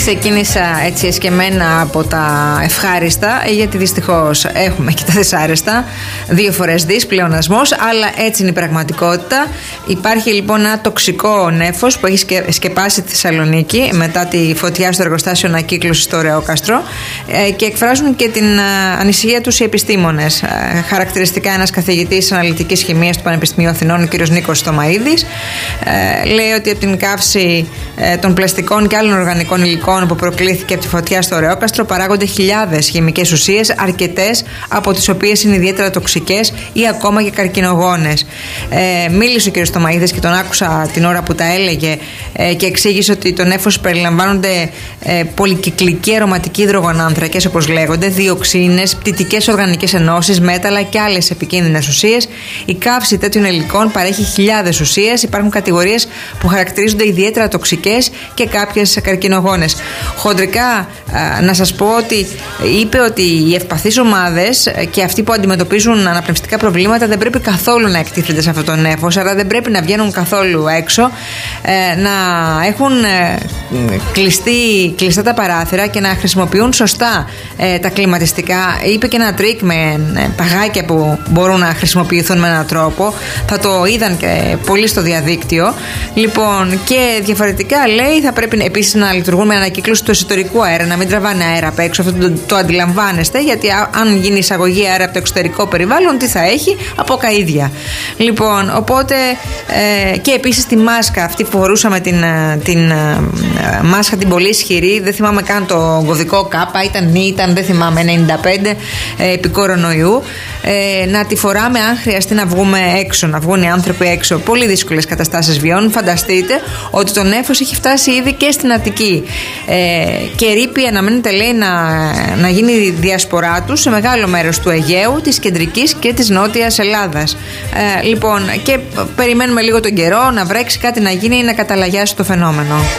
Ξεκίνησα έτσι εσκεμμένα από τα ευχάριστα, γιατί δυστυχώς έχουμε και τα δυσάρεστα. 2 φορές δις, πλεονασμός, αλλά έτσι είναι η πραγματικότητα. Υπάρχει λοιπόν ένα τοξικό νέφος που έχει σκεπάσει τη Θεσσαλονίκη μετά τη φωτιά στο εργοστάσιο ανακύκλωσης στο Ρεόκαστρο, και εκφράζουν και την ανησυχία τους οι επιστήμονες. Χαρακτηριστικά, ένας καθηγητής αναλυτικής χημείας του Πανεπιστημίου Αθηνών, ο κ. Νίκος Στομαίδης, λέει ότι από την καύση των πλαστικών και άλλων οργανικών υλικών που προκλήθηκε από τη φωτιά στο Ρεόκαστρο παράγονται χιλιάδες χημικές ουσίες, αρκετές από τις οποίες είναι ιδιαίτερα τοξικές ή ακόμα και καρκινογόνες. Μίλησε ο κ. Στομαίδης και τον άκουσα την ώρα που τα έλεγε, και εξήγησε ότι το νέφος περιλαμβάνονται πολυκυκλικοί αρωματικοί υδρογονάνθρακες, όπως λέγονται, διοξίνες, πτυτικές οργανικές ενώσεις, μέταλλα και άλλες επικίνδυνες ουσίες. Η καύση τέτοιων υλικών παρέχει χιλιάδες ουσίες. Υπάρχουν κατηγορίες που χαρακτηρίζονται ιδιαίτερα τοξικές και κάποιες καρκινογόνες. Χοντρικά, να σας πω ότι είπε ότι οι ευπαθείς ομάδες και αυτοί που αντιμετωπίζουν αναπνευστικά προβλήματα δεν πρέπει καθόλου να εκτίθενται σε αυτό το νέφος, άρα δεν πρέπει να βγαίνουν καθόλου έξω, να έχουν κλειστά τα παράθυρα και να χρησιμοποιούν σωστά τα κλιματιστικά. Είπε και ένα τρίκ με παγάκια που μπορούν να χρησιμοποιηθούν με έναν τρόπο. Θα το είδαν και πολύ στο διαδίκτυο. Λοιπόν, και διαφορετικά λέει θα πρέπει επίσης να λειτουργούν με ανακύκλωση του εσωτερικού αέρα, να μην τραβάνε αέρα απ' έξω. Αυτό το αντιλαμβάνεστε, γιατί αν γίνει εισαγωγή αέρα από το εξωτερικό περιβάλλον, τι θα έχει? Από καΐδια. Λοιπόν, οπότε και επίσης τη μάσκα αυτή που φορούσαμε, την μάσκα την πολύ ισχυρή, δεν θυμάμαι καν το κωδικό ΚΑΠΑ, ήταν δεν θυμάμαι, 95 επί κορονοϊού, να τη φοράμε αν χρειαστεί να βγούμε έξω, να βγουν οι άνθρωποι έξω. Πολύ δύσκολες καταστάσεις βιώνουν. Φανταστείτε ότι το νέφος έχει φτάσει ήδη και στην Αττική, και ρήπη αναμένεται, λέει, να γίνει η διασπορά του σε μεγάλο μέρος του Αιγαίου, της κεντρικής και της νότιας Ελλάδας. Λοιπόν, και περιμένουμε λίγο τον καιρό να βρέξει, κάτι να γίνει ή να καταλαγιάσει το φαινόμενο.